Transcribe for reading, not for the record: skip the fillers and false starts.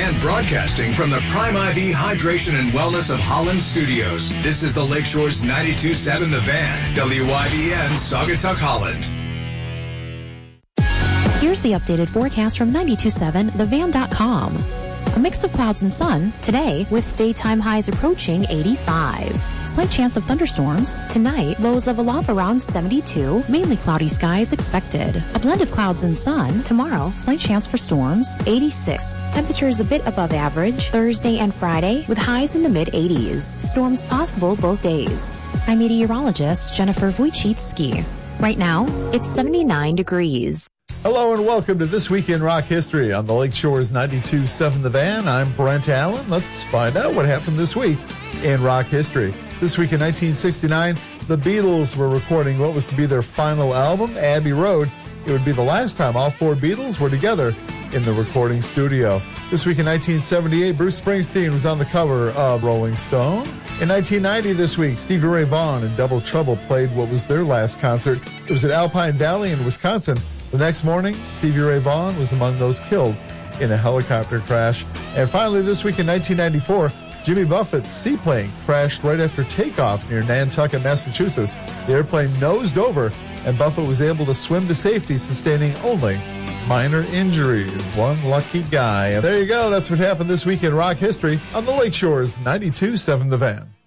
And broadcasting from the Prime IV Hydration and Wellness of Holland Studios, this is the Lakeshore's 92.7 The Van, WYBN, Saugatuck, Holland. Here's the updated forecast from 92.7 TheVan.com. A mix of clouds and sun today with daytime highs approaching 85. Slight chance of thunderstorms. Tonight, lows of around 72. Mainly cloudy skies expected. A blend of clouds and sun. Tomorrow, slight chance for storms. 86. Temperatures a bit above average. Thursday and Friday with highs in the mid-80s. Storms possible both days. I'm meteorologist Jennifer Wojcicki. Right now, it's 79 degrees. Hello and welcome to This Week in Rock History on the Lakeshore's 92.7 The Van. I'm Brent Allen. Let's find out what happened this week in rock history. This week in 1969, the Beatles were recording what was to be their final album, Abbey Road. It would be the last time all four Beatles were together in the recording studio. This week in 1978, Bruce Springsteen was on the cover of Rolling Stone. In 1990 this week, Stevie Ray Vaughan and Double Trouble played what was their last concert. It was at Alpine Valley in Wisconsin. The next morning, Stevie Ray Vaughan was among those killed in a helicopter crash. And finally, this week in 1994, Jimmy Buffett's seaplane crashed right after takeoff near Nantucket, Massachusetts. The airplane nosed over, and Buffett was able to swim to safety, sustaining only minor injuries. One lucky guy. And there you go. That's what happened this week in rock history on the Lakeshore's 92.7 The Van.